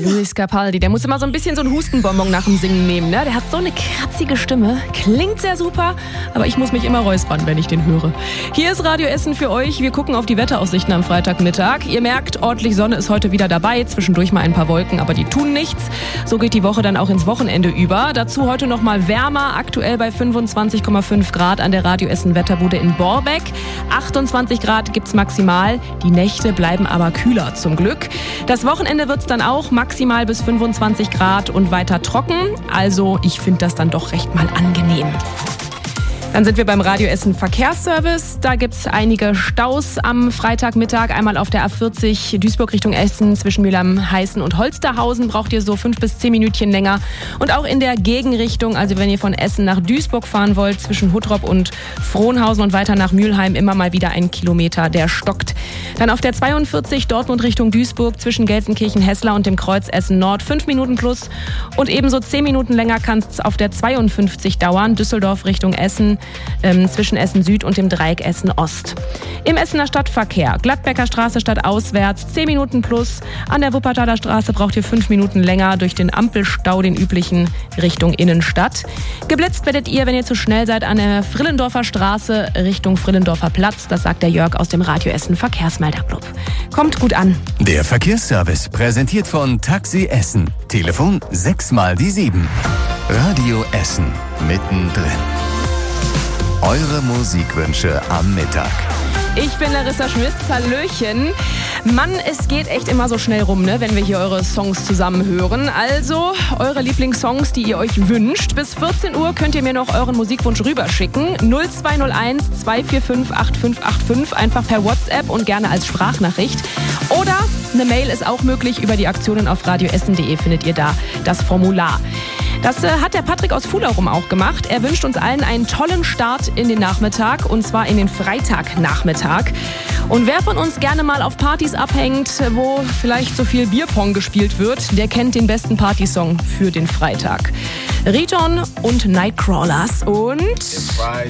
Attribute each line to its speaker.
Speaker 1: Luis Capaldi, der muss immer so ein bisschen so einen Hustenbonbon nach dem Singen nehmen, ne? Der hat so eine kratzige Stimme, klingt sehr super, aber ich muss mich immer räuspern, wenn ich den höre. Hier ist Radio Essen für euch. Wir gucken auf die Wetteraussichten am Freitagmittag. Ihr merkt, ordentlich Sonne ist heute wieder dabei, zwischendurch mal ein paar Wolken, aber die tun nichts. So geht die Woche dann auch ins Wochenende über. Dazu heute noch mal wärmer, aktuell bei 25,5 Grad an der Radio Essen Wetterbude in Borbeck. 28 Grad gibt's maximal. Die Nächte bleiben aber kühler zum Glück. Das Wochenende wird's dann auch maximal bis 25 Grad und weiter trocken. Also ich finde das dann doch recht mal angenehm. Dann sind wir beim Radio Essen Verkehrsservice. Da gibt's einige Staus am Freitagmittag. Einmal auf der A40 Duisburg Richtung Essen zwischen Mülheim-Heißen und Holsterhausen braucht ihr so 5 bis 10 Minütchen länger. Und auch in der Gegenrichtung, also wenn ihr von Essen nach Duisburg fahren wollt, zwischen Huttrop und Frohnhausen und weiter nach Mülheim, immer mal wieder 1 Kilometer, der stockt. Dann auf der 42 Dortmund Richtung Duisburg zwischen Gelsenkirchen-Hessler und dem Kreuz Essen Nord 5 Minuten plus. Und ebenso 10 Minuten länger kann es auf der 52 dauern, Düsseldorf Richtung Essen, zwischen Essen Süd und dem Dreieck Essen Ost. Im Essener Stadtverkehr, Gladbecker Straße stadtauswärts, 10 Minuten plus. An der Wuppertaler Straße braucht ihr 5 Minuten länger durch den Ampelstau, den üblichen, Richtung Innenstadt. Geblitzt werdet ihr, wenn ihr zu schnell seid, an der Frillendorfer Straße Richtung Frillendorfer Platz. Das sagt der Jörg aus dem Radio Essen Verkehrsmelderclub. Kommt gut an.
Speaker 2: Der Verkehrsservice präsentiert von Taxi Essen. Telefon 6x7. Radio Essen mittendrin. Eure Musikwünsche am Mittag.
Speaker 1: Ich bin Larissa Schmitz, hallöchen. Mann, es geht echt immer so schnell rum, ne, wenn wir hier eure Songs zusammen hören. Also, eure Lieblingssongs, die ihr euch wünscht. Bis 14 Uhr könnt ihr mir noch euren Musikwunsch rüberschicken. 0201 245 8585, einfach per WhatsApp und gerne als Sprachnachricht. Oder eine Mail ist auch möglich. Über die Aktionen auf radioessen.de findet ihr da das Formular. Das hat der Patrick aus Fulaurum auch gemacht. Er wünscht uns allen einen tollen Start in den Nachmittag, und zwar in den Freitagnachmittag. Und wer von uns gerne mal auf Partys abhängt, wo vielleicht so viel Bierpong gespielt wird, der kennt den besten Partysong für den Freitag. Riton und Nightcrawlers und